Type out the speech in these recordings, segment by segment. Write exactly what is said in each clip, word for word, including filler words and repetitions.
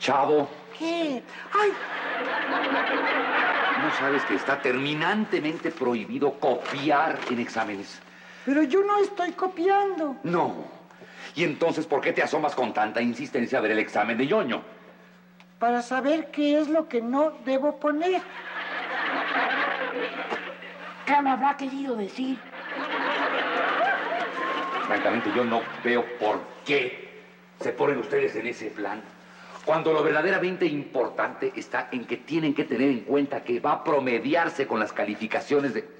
Chavo. ¿Qué? ¡Ay! ¿No sabes que está terminantemente prohibido copiar en exámenes? Pero yo no estoy copiando. No. ¿Y entonces por qué te asomas con tanta insistencia a ver el examen de ñoño? Para saber qué es lo que no debo poner. ¿Qué me habrá querido decir? Francamente, yo no veo por qué se ponen ustedes en ese plan, cuando lo verdaderamente importante está en que tienen que tener en cuenta que va a promediarse con las calificaciones de...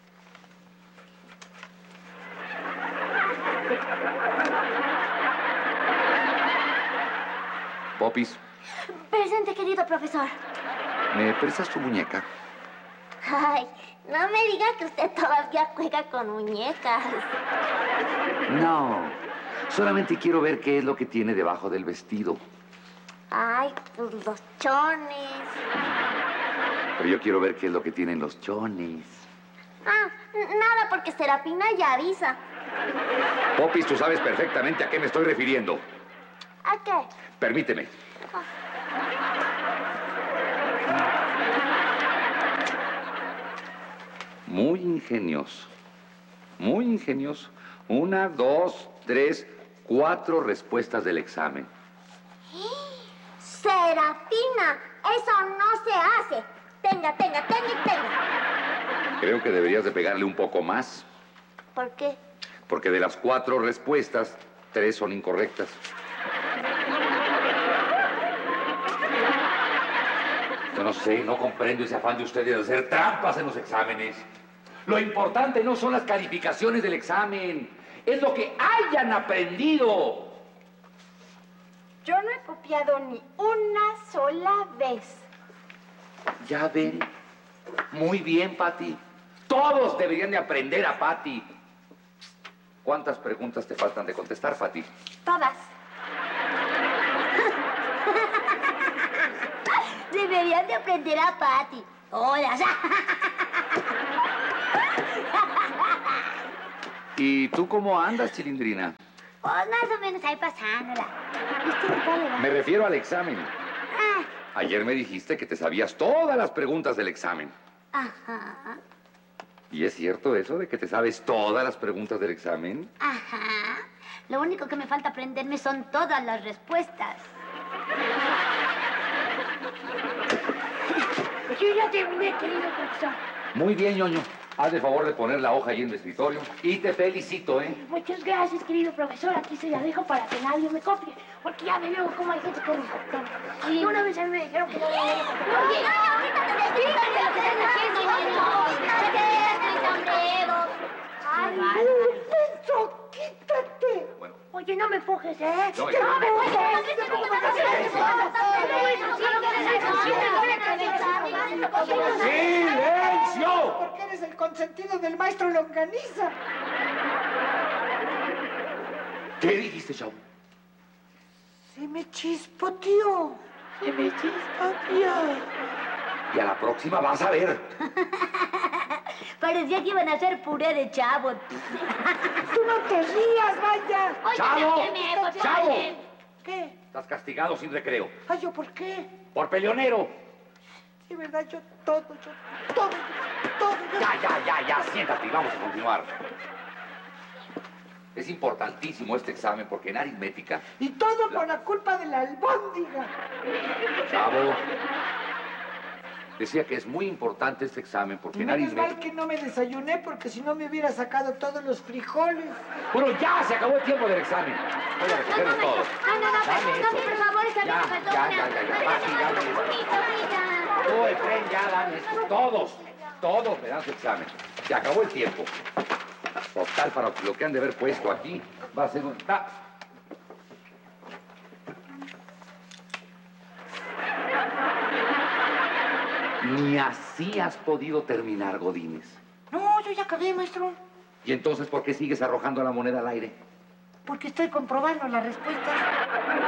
Popis, Presente, querido profesor. ¿me prestas tu muñeca? Ay, no me diga que usted todavía juega con muñecas. No, solamente quiero ver qué es lo que tiene debajo del vestido. Ay, pues los chones. Pero yo quiero ver qué es lo que tienen los chones. Ah, nada, porque Serafina ya avisa. Popis, tú sabes perfectamente a qué me estoy refiriendo. ¿A qué? Permíteme. Muy ingenioso. Muy ingenioso. Una, dos, tres, cuatro respuestas del examen. Serafina, eso no se hace. Tenga, tenga, tenga y tenga. Creo que deberías de pegarle un poco más. ¿Por qué? Porque de las cuatro respuestas, tres son incorrectas. Yo no sé, no comprendo ese afán de ustedes de hacer trampas en los exámenes. Lo importante no son las calificaciones del examen, es lo que hayan aprendido. Yo no he copiado ni una sola vez. Ya ven. Muy bien, Patty. Todos deberían de aprender a Patty. ¿Cuántas preguntas te faltan de contestar, Patty? Todas. Deberían de aprender a Patty. Hola. ¿Y tú cómo andas, Chilindrina? Pues más o menos ahí pasándola. ¿Viste qué tal le va? Me refiero al examen. Ah, Ayer me dijiste que te sabías todas las preguntas del examen. ajá, ¿Y es cierto eso de que te sabes todas las preguntas del examen? ajá. Lo único que me falta aprenderme son todas las respuestas. Yo ya terminé, querido profesor. Muy bien, ñoño. Haz de favor de poner la hoja ahí en el escritorio. Y te felicito, ¿eh? Muchas gracias, querido profesor. Aquí se la dejo para que nadie me copie. Porque ya me veo cómo hay gente que me copia. Y una vez a mí me dijeron que no me debía copiar. Oye, no, quítate de aquí, quítate lo que estás haciendo, quítate el sombrero. ¡Ay, Benzo, quítate! Bueno, Oye, no me empujes, ¿eh? No, No, ya. me empujes. ¡silencio! Porque eres el consentido del maestro Longaniza. ¿Qué dijiste, chavo? Se me chispoteó. Se me chispoteó. Y a la próxima vas a ver. Parecía que iban a hacer puré de chavo. Tú no te rías, vaya. Oye, ¡Chavo! déjeme, por favor. ¡Chavo! ¿Qué? Estás castigado sin recreo. Ay, ¿yo por qué? Por peleonero. Sí, verdad, yo todo, yo todo, yo todo. Yo... Ya, ya, ya, ya. Siéntate y vamos a continuar. Es importantísimo este examen porque en aritmética... Y todo por la culpa de la albóndiga. Chavo, decía que es muy importante este examen porque en Menos mal aritmética... que no me desayuné porque si no me hubiera sacado todos los frijoles. Bueno, ya se acabó el tiempo del examen. Voy a recogerlos todos. No, no, no, Dame no, eso. por favor, esta Ya, me faltó ya, una. ya, ya, ya. Pati, dame eso. Bonito, bonita. Tú, Efren, ya dan esto. Todos, todos me dan su examen. Se acabó el tiempo. Total, para lo que han de haber puesto aquí, va a ser un... ta- Ni así has podido terminar, Godínez. No, yo ya acabé, maestro. ¿Y entonces por qué sigues arrojando la moneda al aire? Porque estoy comprobando las respuestas.